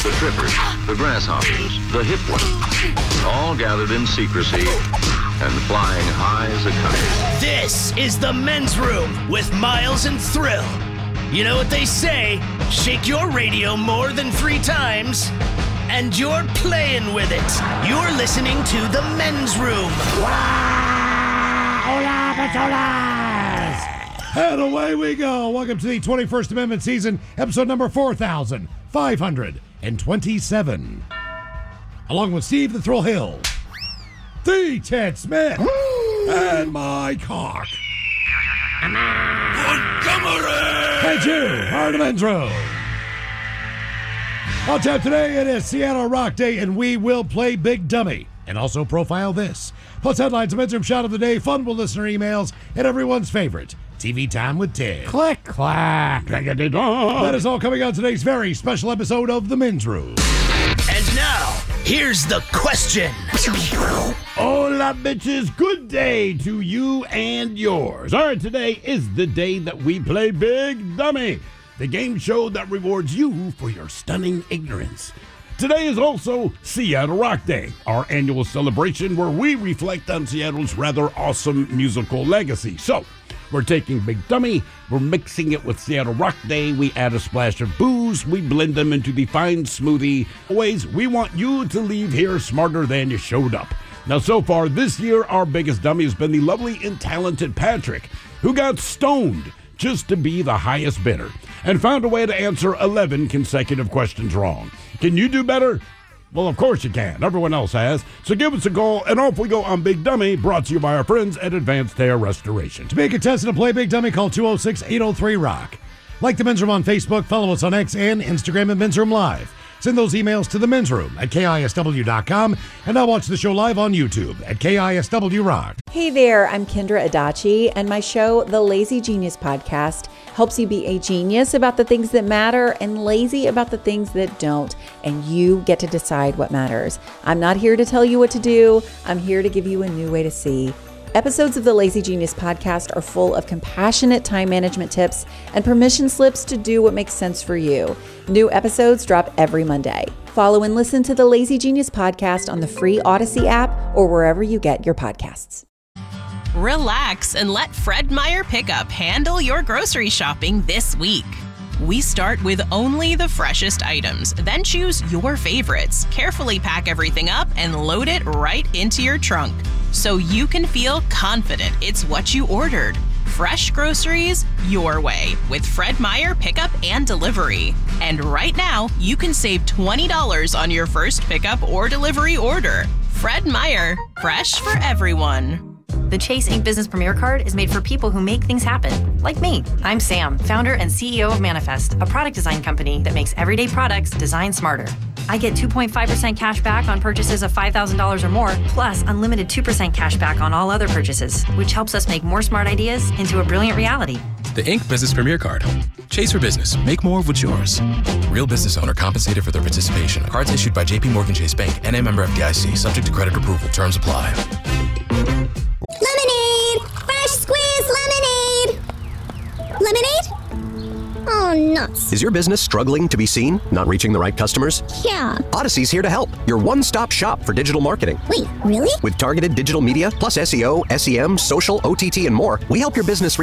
the trippers, the grasshoppers, the hip ones, all gathered in secrecy and flying high as a kite. This is the Men's Room with Miles and Thrill. You know what they say, shake your radio more than 3 times, and you're playing with it. You're listening to the Men's Room. Hola, Patolas! And away we go. Welcome to the 21st Amendment season, episode number 4527. Along with Steve the Thrill Hill, the Ted Smith, and my cock. And you are the Men's Room. On tap today, it is Seattle Rock Day, and we will play Big Dummy and also profile this. Plus headlines, a Men's Room shot of the day, fun with listener emails, and everyone's favorite, TV Time with Ted. Click, clack. That is all coming on today's very special episode of the Men's Room. And now, here's the question. Hola, bitches. Good day to you and yours. All right, today is the day that we play Big Dummy, the game show that rewards you for your stunning ignorance. Today is also Seattle Rock Day, our annual celebration where we reflect on Seattle's rather awesome musical legacy. So, we're taking Big Dummy, we're mixing it with Seattle Rock Day, we add a splash of booze, we blend them into the fine smoothie. Always, we want you to leave here smarter than you showed up. Now, so far this year, our biggest dummy has been the lovely and talented Patrick, who got stoned just to be the highest bidder and found a way to answer 11 consecutive questions wrong. Can you do better? Well, of course you can. Everyone else has. So give us a call, and off we go on Big Dummy, brought to you by our friends at Advanced Hair Restoration. To be a contestant and play Big Dummy, call 206-803-ROCK. Like the Men's Room on Facebook, follow us on X and Instagram at Men's Room Live. Send those emails to the Men's Room at KISW.com, and now watch the show live on YouTube at KISW Rock. Hey there, I'm Kendra Adachi, and my show, The Lazy Genius Podcast, helps you be a genius about the things that matter and lazy about the things that don't, and you get to decide what matters. I'm not here to tell you what to do. I'm here to give you a new way to see. Episodes of the Lazy Genius Podcast are full of compassionate time management tips and permission slips to do what makes sense for you. New episodes drop every Monday. Follow and listen to the Lazy Genius Podcast on the free Odyssey app or wherever you get your podcasts. Relax and let Fred Meyer Pickup handle your grocery shopping this week. We start with only the freshest items, then choose your favorites, carefully pack everything up, and load it right into your trunk, so you can feel confident it's what you ordered. Fresh groceries your way with Fred Meyer Pickup and Delivery. And right now, you can save $20 on your first pickup or delivery order. Fred Meyer, fresh for everyone. The Chase Ink Business Premier Card is made for people who make things happen, like me. I'm Sam, founder and CEO of Manifest, a product design company that makes everyday products designed smarter. I get 2.5% cash back on purchases of $5,000 or more, plus unlimited 2% cash back on all other purchases, which helps us make more smart ideas into a brilliant reality. The Ink Business Premier Card. Chase for business. Make more of what's yours. Real business owner compensated for their participation. Cards issued by J.P. Morgan Chase Bank, N.A. member FDIC. Subject to credit approval. Terms apply. Lemonade! Fresh squeezed lemonade! Lemonade? Oh, nuts. Is your business struggling to be seen? Not reaching the right customers? Yeah. Odyssey's here to help. Your one-stop shop for digital marketing. Wait, really? With targeted digital media, plus SEO, SEM, social, OTT, and more, we help your business reach